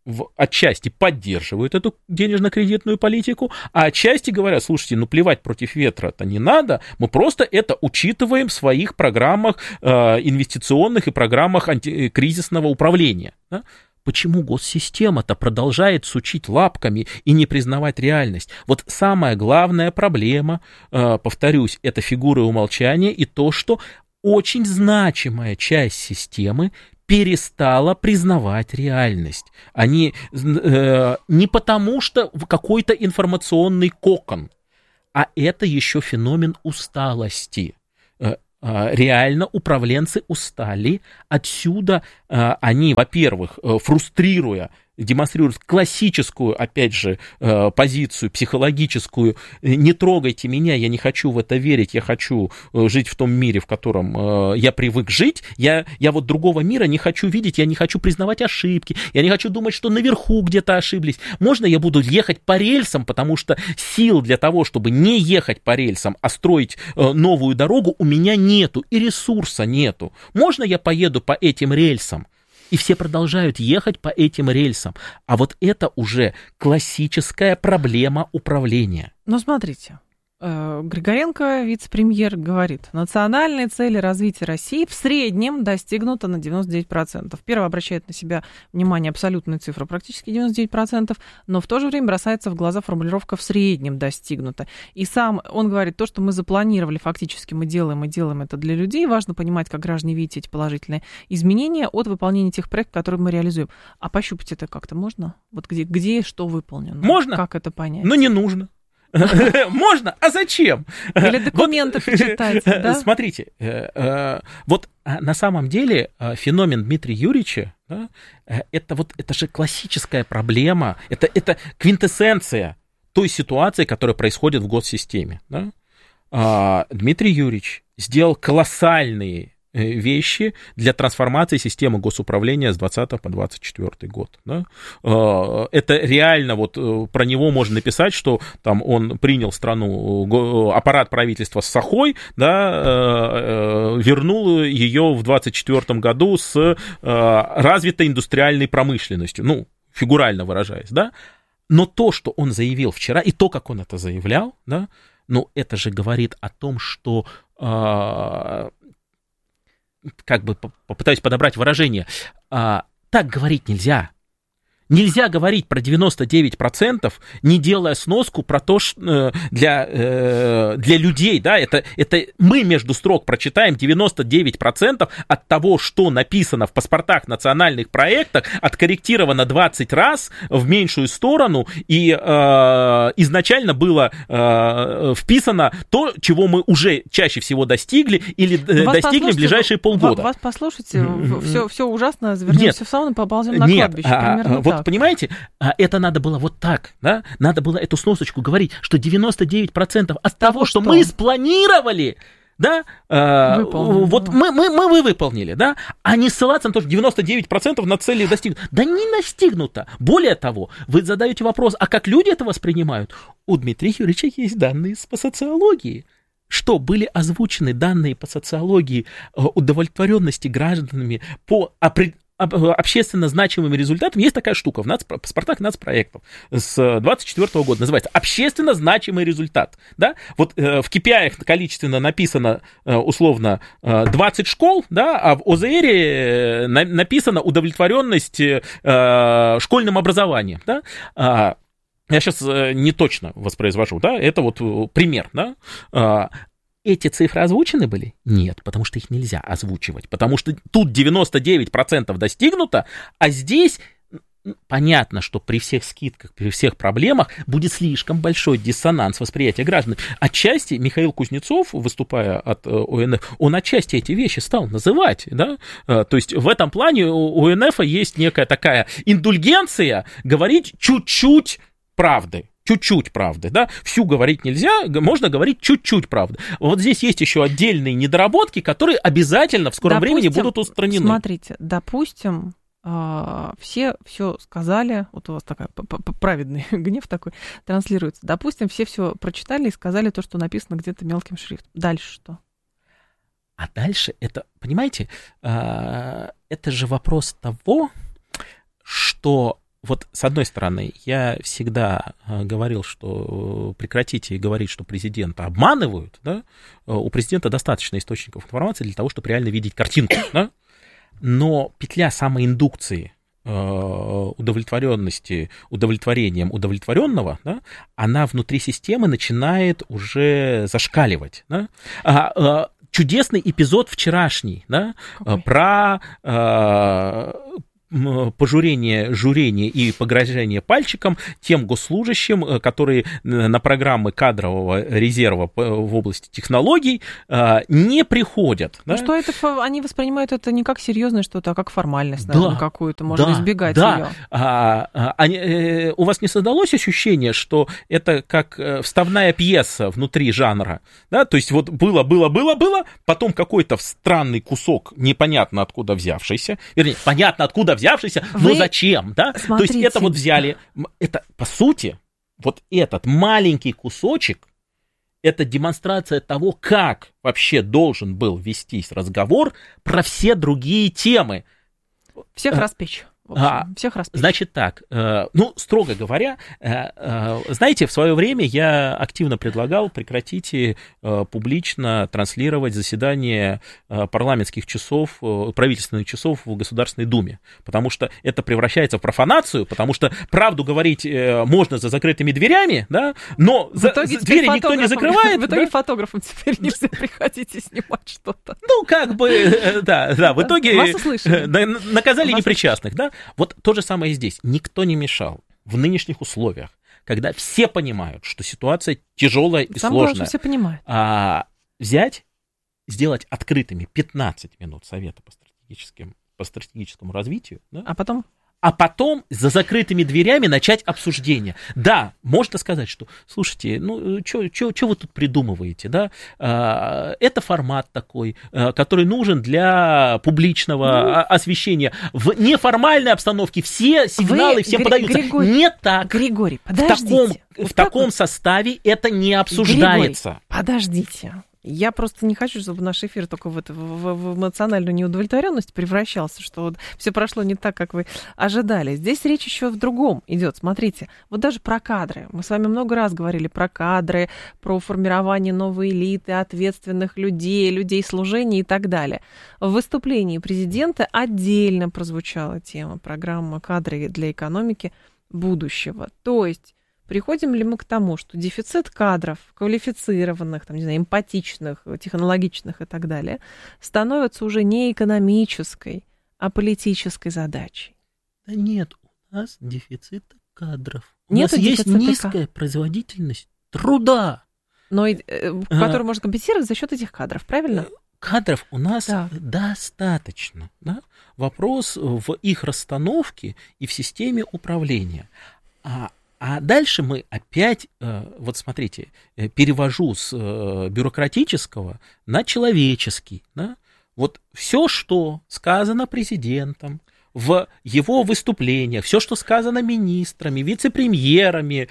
в, отчасти поддерживают эту денежно-кредитную политику, а отчасти говорят, слушайте, ну плевать против ветра-то не надо, мы просто это учитываем в своих программах э, инвестиционных и программах антикризисного управления. Да? Почему госсистема-то продолжает сучить лапками и не признавать реальность? Вот самая главная проблема, э, повторюсь, это фигуры умолчания и то, что очень значимая часть системы перестала признавать реальность. Они э, не потому, что в какой-то информационный кокон, а это еще феномен усталости. Э, э, реально управленцы устали. Отсюда э, они, во-первых, э, фрустрируя, демонстрируют классическую, опять же, позицию психологическую: не трогайте меня, я не хочу в это верить, я хочу жить в том мире, в котором я привык жить, я, я вот другого мира не хочу видеть, я не хочу признавать ошибки, я не хочу думать, что наверху где-то ошиблись. Можно я буду ехать по рельсам, потому что сил для того, чтобы не ехать по рельсам, а строить новую дорогу, у меня нету, и ресурса нету. Можно я поеду по этим рельсам? И все продолжают ехать по этим рельсам. А вот это уже классическая проблема управления. Но смотрите, Григоренко, вице-премьер, говорит: национальные цели развития России в среднем достигнуты на девяносто девять процентов. Первый обращает на себя внимание абсолютная цифра, практически девяносто девять процентов, но в то же время бросается в глаза формулировка «в среднем достигнуто». И сам он говорит: то, что мы запланировали, фактически мы делаем, и делаем это для людей. Важно понимать, как граждане видят эти положительные изменения от выполнения тех проектов, которые мы реализуем. А пощупать это как-то можно? Вот где, где что выполнено? Можно. Как это понять? Но не нужно. Можно, а зачем? Или документы почитать, да? Смотрите, вот на самом деле феномен Дмитрия Юрьевича, да, это вот это же классическая проблема, это, это квинтэссенция той ситуации, которая происходит в госсистеме. Да? Дмитрий Юрьевич сделал колоссальные вещи для трансформации системы госуправления с двадцатого по двадцать четвёртый год. Да? Это реально, вот про него можно написать, что там он принял страну, аппарат правительства с сахой, да, вернул ее в двадцать четвёртом году с развитой индустриальной промышленностью, ну, фигурально выражаясь, да. Но то, что он заявил вчера, и то, как он это заявлял, да, ну, это же говорит о том, что как бы попытаюсь подобрать выражение, а, так говорить нельзя. Нельзя говорить про девяносто девять процентов, не делая сноску про то, что для, для людей, да, это, это мы между строк прочитаем девяносто девять процентов от того, что написано в паспортах национальных проектах, откорректировано двадцать раз в меньшую сторону, и э, изначально было э, вписано то, чего мы уже чаще всего достигли или вас достигнем в ближайшие полгода. Вас послушайте, mm-hmm. все, все ужасно, вернемся в сауну, поползем на нет, кладбище, примерно вот так. Понимаете, это надо было вот так, да? Надо было эту сносочку говорить, что девяносто девять процентов от того, того что, что мы спланировали, да, э, вот мы, мы, мы, мы выполнили, да, а не ссылаться на то, что девяносто девять процентов на цели достигнуто. Да не достигнуто. Более того, вы задаете вопрос, а как люди это воспринимают? У Дмитрия Юрьевича есть данные по социологии. Что были озвучены данные по социологии удовлетворенности гражданами по определенному общественно значимыми результатами. Есть такая штука в паспортах нацпроектов с двадцать четвёртого года, называется общественно значимый результат. Да? Вот э, в кей пи ай количественно написано э, условно э, двадцать школ, да, а в о зэ эре э, на, написано удовлетворенность э, школьным образованием. Да? А, я сейчас э, не точно воспроизвожу, да, это вот э, пример, да. А, эти цифры озвучены были? Нет, потому что их нельзя озвучивать, потому что тут девяносто девять процентов достигнуто, а здесь понятно, что при всех скидках, при всех проблемах будет слишком большой диссонанс восприятия граждан. Отчасти Михаил Кузнецов, выступая от о эн эф, он отчасти эти вещи стал называть, да? То есть в этом плане у эн эфа есть некая такая индульгенция говорить чуть-чуть правды. Чуть-чуть правды, да, всю говорить нельзя, можно говорить чуть-чуть правды. Вот здесь есть еще отдельные недоработки, которые обязательно в скором допустим, времени будут устранены. Смотрите, допустим, все все сказали, вот у вас такой праведный гнев такой транслируется, допустим, все все прочитали и сказали то, что написано где-то мелким шрифтом. Дальше что? А дальше это, понимаете, это же вопрос того, что вот с одной стороны, я всегда говорил, что прекратите говорить, что президента обманывают, да? У президента достаточно источников информации для того, чтобы реально видеть картинку, да? Но петля самоиндукции, удовлетворенности, удовлетворением удовлетворенного, да, она внутри системы начинает уже зашкаливать. Да? А, а, чудесный эпизод вчерашний, да, про а, пожурение, журение и погрозение пальчиком тем госслужащим, которые на программы кадрового резерва в области технологий не приходят. Ну да? Что это, они воспринимают это не как серьезное что-то, а как формальность, наверное, да, какую-то, можно да, избегать да. ее. А, а, а, у вас не создалось ощущение, что это как вставная пьеса внутри жанра? Да? То есть вот было, было, было, было, потом какой-то странный кусок, непонятно откуда взявшийся, вернее, понятно откуда взявшийся, Вы... но зачем, да? Смотрите. То есть это вот взяли, это, по сути, вот этот маленький кусочек, это демонстрация того, как вообще должен был вестись разговор про все другие темы. Всех а, распечь. В общем, а, всех распечь. Значит так, э, ну, строго говоря, э, э, знаете, в свое время я активно предлагал прекратите э, публично транслировать заседания э, парламентских часов, э, правительственных часов в Государственной Думе, потому что это превращается в профанацию, потому что правду говорить э, можно за закрытыми дверями, да, но за, за двери никто не закрывает. В итоге да? фотографам теперь нельзя приходить и снимать что-то. Ну, как бы, э, да, да, в итоге э, наказали Вас непричастных, да. Вот то же самое и здесь. Никто не мешал в нынешних условиях, когда все понимают, что ситуация тяжелая и Сам сложная, главное, все понимают. А, взять, сделать открытыми пятнадцать минут совета по стратегическим, по стратегическому развитию, да? А потом? А потом за закрытыми дверями начать обсуждение. Да, можно сказать, что, слушайте, ну, что вы тут придумываете, да? А, это формат такой, а, который нужен для публичного ну, освещения. В неформальной обстановке все сигналы, вы, всем Гри- подаются. Григорий, не так. Григорий, подождите. В таком, вот в таком вот. составе это не обсуждается. Григорий, подождите. Я просто не хочу, чтобы наш эфир только в, это, в, в эмоциональную неудовлетворенность превращался, что вот все прошло не так, как вы ожидали. Здесь речь еще в другом идет. Смотрите, вот даже про кадры. Мы с вами много раз говорили про кадры, про формирование новой элиты, ответственных людей, людей служения и так далее. В выступлении президента отдельно прозвучала тема программы «Кадры для экономики будущего». То есть приходим ли мы к тому, что дефицит кадров, квалифицированных, там, не знаю, эмпатичных, технологичных и так далее, становится уже не экономической, а политической задачей? Да нет, у нас дефицит кадров. У нет, нас есть низкая производительность труда. Но, который а, можно компенсировать за счет этих кадров, правильно? Кадров у нас да. достаточно. Да? Вопрос в их расстановке и в системе управления. А А дальше мы опять, вот смотрите, перевожу с бюрократического на человеческий. Да? Вот все, что сказано президентом в его выступлениях, все, что сказано министрами, вице-премьерами,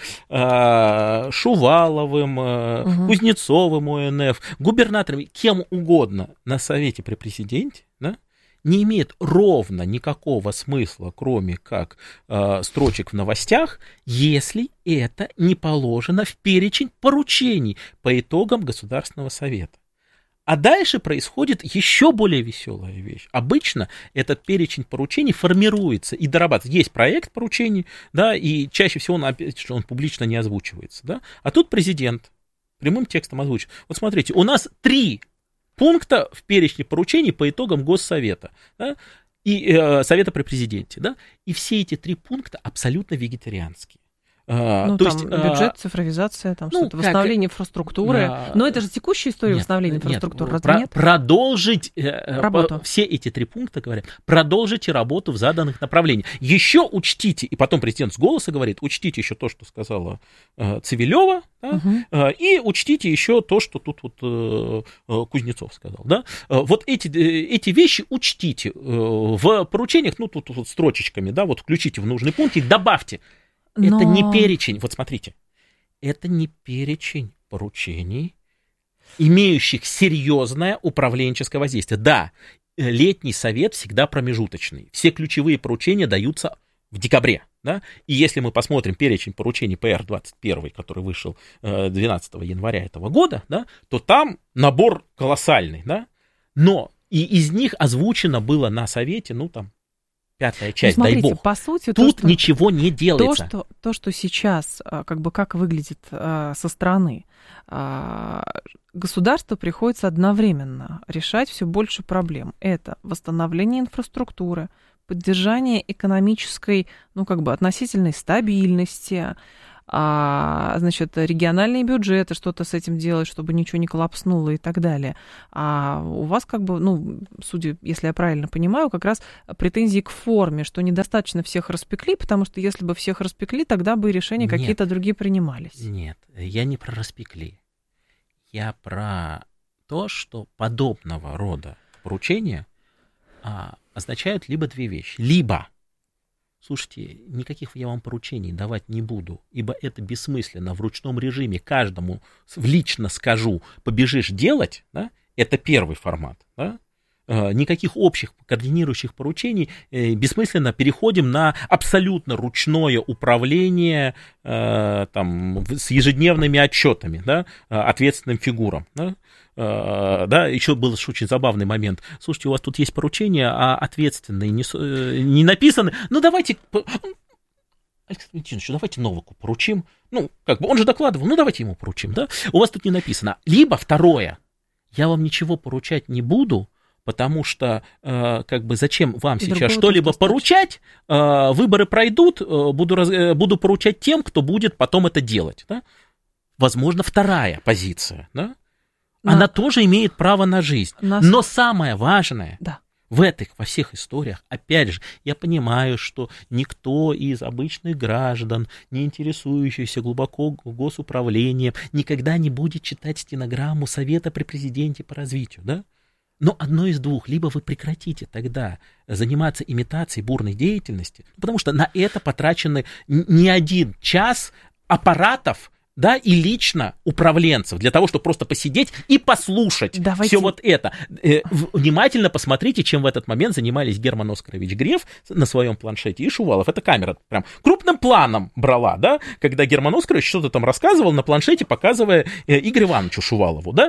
Шуваловым, угу. Кузнецовым о эн эф, губернаторами, кем угодно на совете при президенте, да? Не имеет ровно никакого смысла, кроме как э, строчек в новостях, если это не положено в перечень поручений по итогам Государственного совета. А дальше происходит еще более веселая вещь. Обычно этот перечень поручений формируется и дорабатывается. Есть проект поручений, да, и чаще всего он, опять же, он публично не озвучивается. Да? А тут президент прямым текстом озвучит. Вот смотрите, у нас три пункта в перечне поручений по итогам Госсовета, да, и э, Совета при президенте, да, и все эти три пункта абсолютно вегетарианские. Ну, то там есть, бюджет, а... цифровизация, там ну, что-то, восстановление как... инфраструктуры. А... Но это же текущая история нет, восстановления нет, инфраструктуры, разве про- нет? Продолжить, работу. Все эти три пункта говорят, продолжите работу в заданных направлениях. Еще учтите, и потом президент с голоса говорит, учтите еще то, что сказала э, Цивилева, да, угу. э, и учтите еще то, что тут вот э, Кузнецов сказал. Да? Вот эти, эти вещи учтите э, в поручениях, ну, тут вот строчечками, да, вот включите в нужный пункт и добавьте. Но... Это не перечень, вот смотрите, это не перечень поручений, имеющих серьезное управленческое воздействие. Да, летний совет всегда промежуточный, все ключевые поручения даются в декабре, Да? И если мы посмотрим перечень поручений П Р двадцать один, который вышел двенадцатого января этого года, да, то там набор колоссальный. Да? Но и из них озвучено было на совете, ну там, пятая часть, ну, смотрите, дай бог. По сути, тут то, что, ничего не делается. То что, то, что сейчас, как бы, как выглядит со стороны, государству приходится одновременно решать все больше проблем. Это восстановление инфраструктуры, поддержание экономической, ну, как бы, относительной стабильности, а, значит, региональные бюджеты, что-то с этим делать, чтобы ничего не коллапснуло и так далее. А у вас, как бы, ну, судя, если я правильно понимаю, как раз претензии к форме, что недостаточно всех распекли, потому что если бы всех распекли, тогда бы решения нет, какие-то другие принимались. Нет, я не про распекли. Я про то, что подобного рода поручения а, означают либо две вещи. Либо, слушайте, никаких я вам поручений давать не буду, ибо это бессмысленно. В ручном режиме каждому лично скажу, побежишь делать, да, это первый формат, да. Никаких общих координирующих поручений, бессмысленно переходим на абсолютно ручное управление там, с ежедневными отчетами, да, ответственным фигурам. Да. Да, еще был очень забавный момент. Слушайте, у вас тут есть поручения, а ответственные не, не написаны. Ну, давайте... Александр Валентинович, давайте Новаку поручим. Ну, как бы он же докладывал, ну, давайте ему поручим, да. У вас тут не написано. Либо второе, я вам ничего поручать не буду, потому что, э, как бы, зачем вам и сейчас что-либо поручать, э, выборы пройдут, э, буду, раз, э, буду поручать тем, кто будет потом это делать. Да? Возможно, вторая позиция, да? Но... она тоже имеет право на жизнь. Нас... Но самое важное... Да. В этих, во всех историях, опять же, я понимаю, что никто из обычных граждан, не интересующихся глубоко госуправлением, никогда не будет читать стенограмму Совета при президенте по развитию, да? Но одно из двух, либо вы прекратите тогда заниматься имитацией бурной деятельности, потому что на это потрачены не один час аппаратов, да, и лично управленцев, для того, чтобы просто посидеть и послушать Давайте. все вот это. Внимательно посмотрите, чем в этот момент занимались Герман Оскарович Греф на своем планшете и Шувалов. Это камера прям крупным планом брала, да, когда Герман Оскарович что-то там рассказывал на планшете, показывая Игорю Ивановичу Шувалову, да.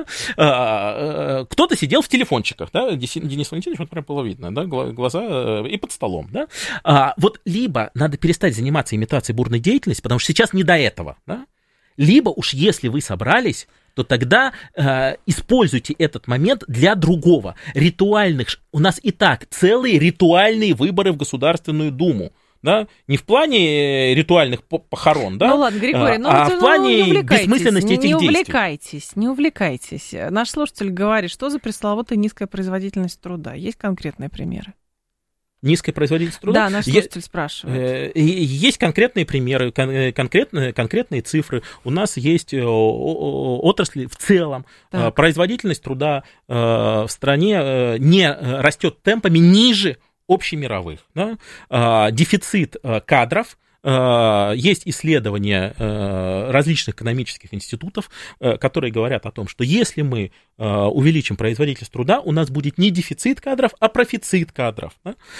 Кто-то сидел в телефончиках, да, Денис Валентинович, вот прям было видно, да, глаза и под столом, да. Вот либо надо перестать заниматься имитацией бурной деятельности, потому что сейчас не до этого, да. Либо уж если вы собрались, то тогда э, используйте этот момент для другого. Ритуальных... У нас и так целые ритуальные выборы в Государственную Думу. Да? Не в плане ритуальных похорон, да? Ну ладно, Григорий, ну, а ну, в плане ну, бессмысленности не, этих не действий. Не увлекайтесь, не увлекайтесь. Наш слушатель говорит, что за пресловутая низкая производительность труда. Есть конкретные примеры? Низкая производительность труда. Да, наш слушатель спрашивает. Есть конкретные примеры, конкретные, конкретные цифры. У нас есть отрасли в целом. Так. Производительность труда в стране не растет темпами ниже общемировых. Да? Дефицит кадров. Есть исследования различных экономических институтов, которые говорят о том, что если мы увеличим производительность труда, у нас будет не дефицит кадров, а профицит кадров.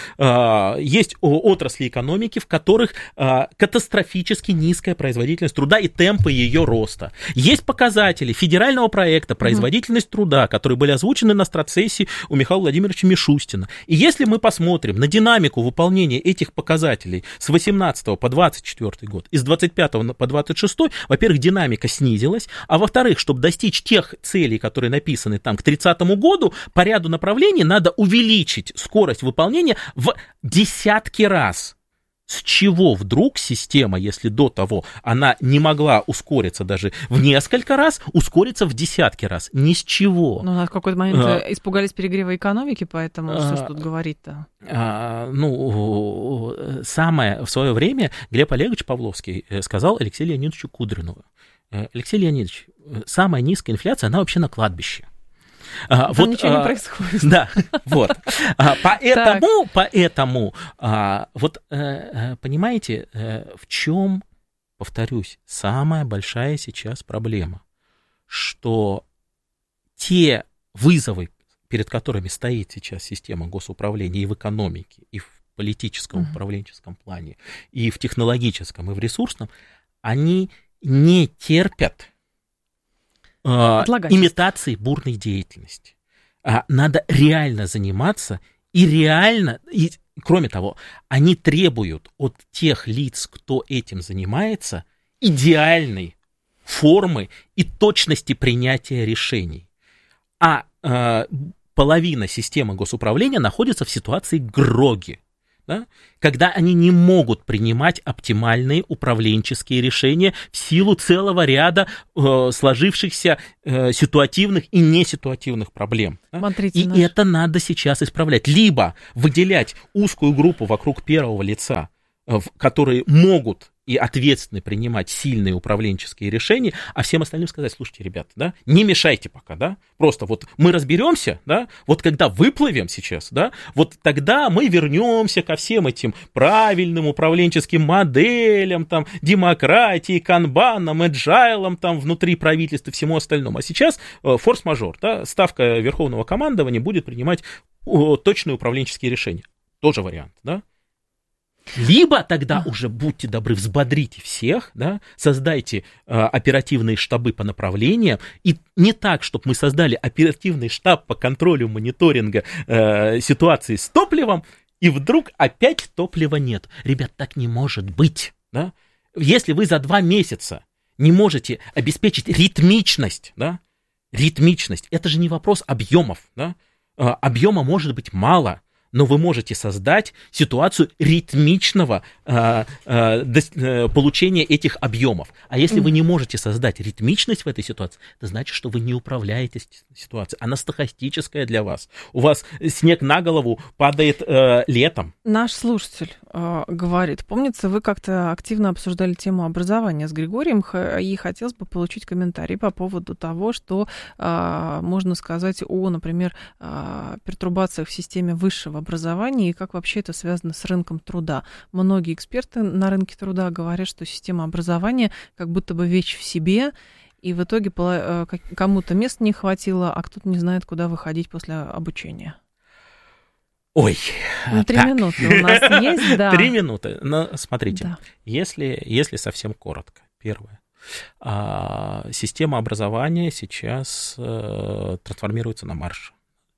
Есть отрасли экономики, в которых катастрофически низкая производительность труда и темпы ее роста. Есть показатели федерального проекта «Производительность труда», которые были озвучены на стратсессии у Михаила Владимировича Мишустина. И если мы посмотрим на динамику выполнения этих показателей с восемнадцатого по двадцать четвёртый год и с двадцать пятого по двадцать шестой, во-первых, динамика снизилась, а во-вторых, чтобы достичь тех целей, которые написаны там к тридцатому году, по ряду направлений надо увеличить скорость выполнения в десятки раз. С чего вдруг система, если до того она не могла ускориться даже в несколько раз, ускорится в десятки раз? Ни с чего. Ну, в какой-то момент а, испугались перегрева экономики, поэтому а, что ж тут говорить-то? А, ну, самое в свое время Глеб Олегович Павловский сказал Алексею Леонидовичу Кудрину: Алексей Леонидович, самая низкая инфляция, она вообще на кладбище. Там вот, ничего а, не происходит. Да, вот. А, поэтому, поэтому, а, вот, а, понимаете, а, в чем, повторюсь, самая большая сейчас проблема, что те вызовы, перед которыми стоит сейчас система госуправления и в экономике, и в политическом, uh-huh. управленческом плане, и в технологическом, и в ресурсном, они не терпят э, имитации бурной деятельности. А надо реально заниматься, и реально, и, кроме того, они требуют от тех лиц, кто этим занимается, идеальной формы и точности принятия решений. А э, половина системы госуправления находится в ситуации гроги, да, когда они не могут принимать оптимальные управленческие решения в силу целого ряда э, сложившихся э, ситуативных и неситуативных проблем. Да? Смотрите, и наш... это надо сейчас исправлять. Либо выделять узкую группу вокруг первого лица, э, которые могут и ответственно принимать сильные управленческие решения, а всем остальным сказать: слушайте, ребята, да, не мешайте пока, да, просто вот мы разберемся, да, вот когда выплывем сейчас, да, вот тогда мы вернемся ко всем этим правильным управленческим моделям, там, демократии, канбанам, эджайлам, там, внутри правительства и всему остальному. А сейчас э, форс-мажор, да, ставка Верховного командования будет принимать о, точные управленческие решения. Тоже вариант, да. Либо тогда уже, будьте добры, взбодрите всех, да, создайте э, оперативные штабы по направлениям, и не так, чтобы мы создали оперативный штаб по контролю мониторинга э, ситуации с топливом, и вдруг опять топлива нет. Ребят, так не может быть. Да? Если вы за два месяца не можете обеспечить ритмичность, да, ритмичность, это же не вопрос объемов. Да? Э, объема может быть мало, но вы можете создать ситуацию ритмичного э, э, до, получения этих объемов. А если вы не можете создать ритмичность в этой ситуации, это значит, что вы не управляете ситуацией. Она стохастическая для вас. У вас снег на голову падает э, летом. Наш слушатель э, говорит: помнится, вы как-то активно обсуждали тему образования с Григорием, и хотелось бы получить комментарий по поводу того, что э, можно сказать о, например, э, пертурбациях в системе высшего образования и как вообще это связано с рынком труда. Многие эксперты на рынке труда говорят, что система образования как будто бы вещь в себе, и в итоге кому-то места не хватило, а кто-то не знает, куда выходить после обучения. Ой, ну, три минуты у нас есть, да. Три минуты. Но смотрите, да. если, если совсем коротко, первое. А, система образования сейчас а, трансформируется на марше.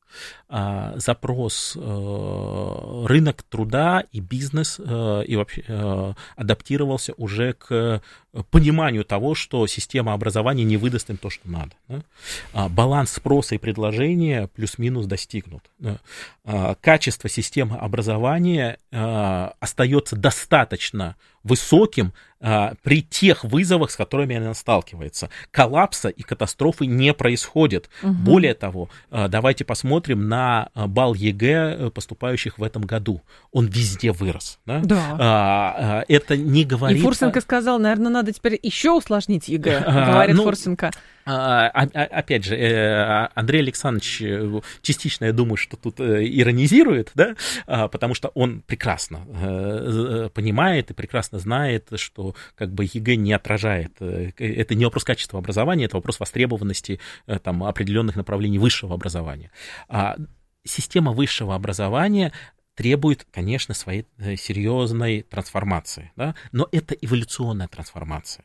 Запрос, рынок труда и бизнес и вообще адаптировался уже к пониманию того, что система образования не выдаст им то, что надо. Баланс спроса и предложения плюс-минус достигнут. Качество системы образования остается достаточно высоким при тех вызовах, с которыми она сталкивается. Коллапса и катастрофы не происходит. Угу. Более того, давайте посмотрим на балл ЕГЭ поступающих в этом году. Он везде вырос. Да? Да. Это не говорит... И Фурсенко сказал, наверное, надо теперь еще усложнить ЕГЭ, говорит ну, Фурсенко. Опять же, Андрей Александрович частично, я думаю, что тут иронизирует, да, потому что он прекрасно понимает и прекрасно знает, что как бы ЕГЭ не отражает, это не вопрос качества образования, это вопрос востребованности там, определенных направлений высшего образования. Система высшего образования требует, конечно, своей серьезной трансформации, да, но это эволюционная трансформация.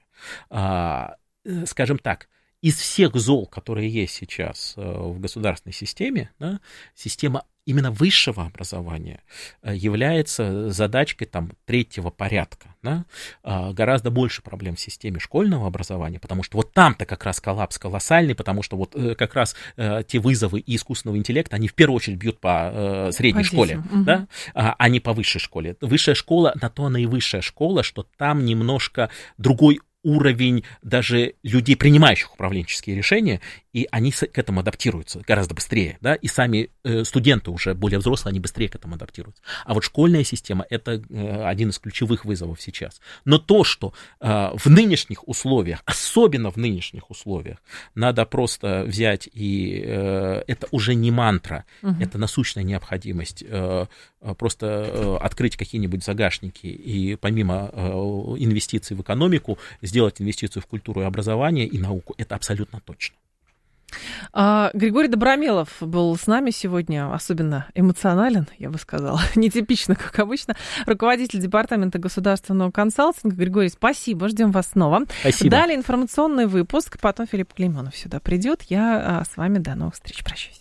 Скажем так, из всех зол, которые есть сейчас в государственной системе, да, система именно высшего образования является задачкой там, третьего порядка. Да? Гораздо больше проблем в системе школьного образования, потому что вот там-то как раз коллапс колоссальный, потому что вот как раз те вызовы и искусственного интеллекта, они в первую очередь бьют по средней по школе, угу. да? а не по высшей школе. Высшая школа, на то она и высшая школа, что там немножко другой уровень даже людей, принимающих управленческие решения, и они к этому адаптируются гораздо быстрее, да, и сами э, студенты уже более взрослые, они быстрее к этому адаптируются. А вот школьная система – это э, один из ключевых вызовов сейчас. Но то, что э, в нынешних условиях, особенно в нынешних условиях, надо просто взять и э, это уже не мантра, угу. это насущная необходимость, э, просто э, открыть какие-нибудь загашники и помимо э, инвестиций в экономику сделать инвестицию в культуру и образование и науку, это абсолютно точно. А, Григорий Добромелов был с нами сегодня, особенно эмоционален, я бы сказала, нетипично, как обычно, руководитель департамента государственного консалтинга. Григорий, спасибо, ждем вас снова. Спасибо. Далее информационный выпуск, потом Филипп Клеймонов сюда придет. Я а, с вами до новых встреч, прощаюсь.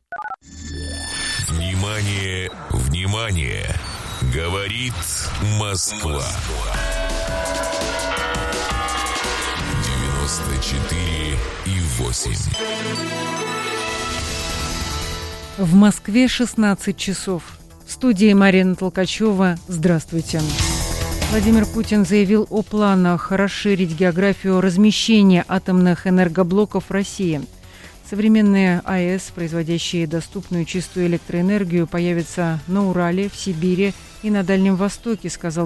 Внимание, внимание, говорит Москва. девяносто четыре и восемь. В Москве шестнадцать часов. В студии Марина Толкачева. Здравствуйте. Владимир Путин заявил о планах расширить географию размещения атомных энергоблоков в России. Современные АЭС, производящие доступную чистую электроэнергию, появятся на Урале, в Сибири и на Дальнем Востоке, сказал